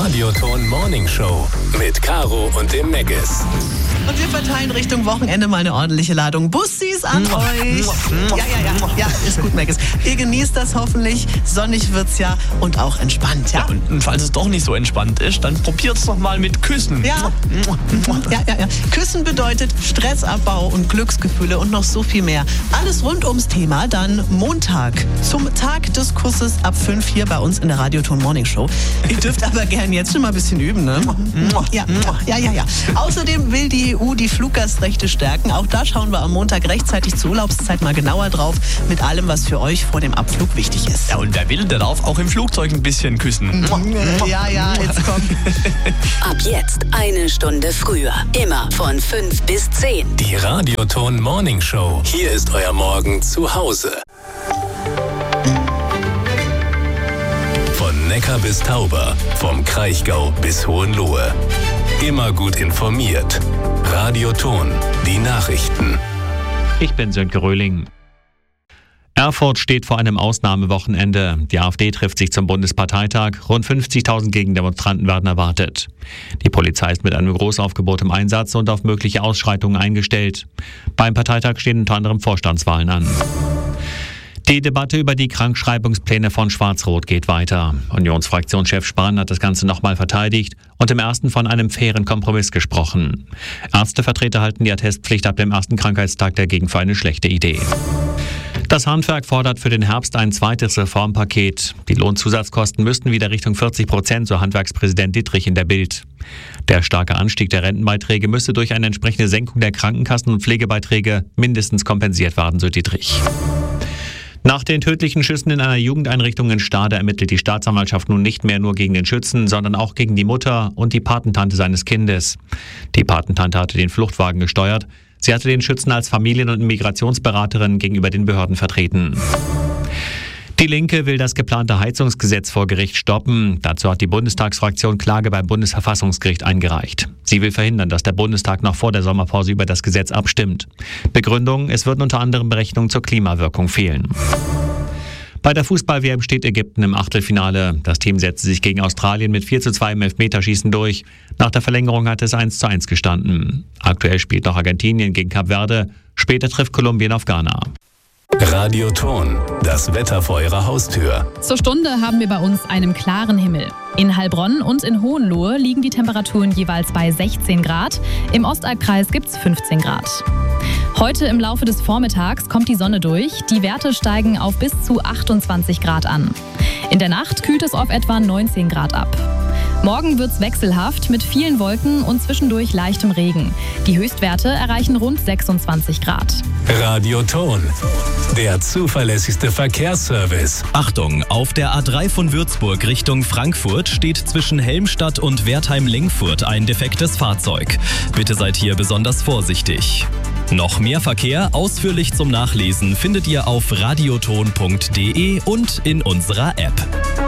Radioton Morning Show mit Caro und dem Meggis. Und wir verteilen Richtung Wochenende mal eine ordentliche Ladung Bussis an euch. Ja, ist gut, Meggis. Ihr genießt das hoffentlich. Sonnig wird's ja und auch entspannt, ja? Und falls es doch nicht so entspannt ist, dann probiert's doch mal mit Küssen. Ja. Küssen bedeutet Stressabbau und Glücksgefühle und noch so viel mehr. Alles rund ums Thema dann Montag zum Tag des Kusses ab 5 hier bei uns in der Radioton Morning Show. Ihr dürft aber gern jetzt schon mal ein bisschen üben, ne? Ja. Außerdem will die EU die Fluggastrechte stärken. Auch da schauen wir am Montag rechtzeitig zur Urlaubszeit mal genauer drauf mit allem, was für euch vor dem Abflug wichtig ist. Ja, und wer will, der darf auch im Flugzeug ein bisschen küssen. Ja, jetzt kommt. Ab jetzt 1 Stunde früher. Immer von 5 bis 10. Die Radioton Morning Show. Hier ist euer Morgen zu Hause. Von Neckar bis Tauber, vom Kraichgau bis Hohenlohe. Immer gut informiert. Radioton, die Nachrichten. Ich bin Sönke Röhling. Erfurt steht vor einem Ausnahmewochenende. Die AfD trifft sich zum Bundesparteitag. Rund 50.000 Gegendemonstranten werden erwartet. Die Polizei ist mit einem Großaufgebot im Einsatz und auf mögliche Ausschreitungen eingestellt. Beim Parteitag stehen unter anderem Vorstandswahlen an. Die Debatte über die Krankschreibungspläne von Schwarz-Rot geht weiter. Unionsfraktionschef Spahn hat das Ganze nochmal verteidigt und im ersten von einem fairen Kompromiss gesprochen. Ärztevertreter halten die Attestpflicht ab dem ersten Krankheitstag dagegen für eine schlechte Idee. Das Handwerk fordert für den Herbst ein zweites Reformpaket. Die Lohnzusatzkosten müssten wieder Richtung 40%, so Handwerkspräsident Dittrich in der Bild. Der starke Anstieg der Rentenbeiträge müsse durch eine entsprechende Senkung der Krankenkassen- und Pflegebeiträge mindestens kompensiert werden, so Dittrich. Nach den tödlichen Schüssen in einer Jugendeinrichtung in Stade ermittelt die Staatsanwaltschaft nun nicht mehr nur gegen den Schützen, sondern auch gegen die Mutter und die Patentante seines Kindes. Die Patentante hatte den Fluchtwagen gesteuert. Sie hatte den Schützen als Familien- und Migrationsberaterin gegenüber den Behörden vertreten. Die Linke will das geplante Heizungsgesetz vor Gericht stoppen. Dazu hat die Bundestagsfraktion Klage beim Bundesverfassungsgericht eingereicht. Sie will verhindern, dass der Bundestag noch vor der Sommerpause über das Gesetz abstimmt. Begründung: Es würden unter anderem Berechnungen zur Klimawirkung fehlen. Bei der Fußball-WM steht Ägypten im Achtelfinale. Das Team setzte sich gegen Australien mit 4:2 im Elfmeterschießen durch. Nach der Verlängerung hat es 1:1 gestanden. Aktuell spielt noch Argentinien gegen Kap Verde. Später trifft Kolumbien auf Ghana. Radioton, das Wetter vor eurer Haustür. Zur Stunde haben wir bei uns einen klaren Himmel. In Heilbronn und in Hohenlohe liegen die Temperaturen jeweils bei 16 Grad. Im Ostalbkreis gibt es 15 Grad. Heute im Laufe des Vormittags kommt die Sonne durch. Die Werte steigen auf bis zu 28 Grad an. In der Nacht kühlt es auf etwa 19 Grad ab. Morgen wird's wechselhaft mit vielen Wolken und zwischendurch leichtem Regen. Die Höchstwerte erreichen rund 26 Grad. Radioton, der zuverlässigste Verkehrsservice. Achtung, auf der A3 von Würzburg Richtung Frankfurt steht zwischen Helmstadt und Wertheim-Lengfurt ein defektes Fahrzeug. Bitte seid hier besonders vorsichtig. Noch mehr Verkehr ausführlich zum Nachlesen findet ihr auf radioton.de und in unserer App.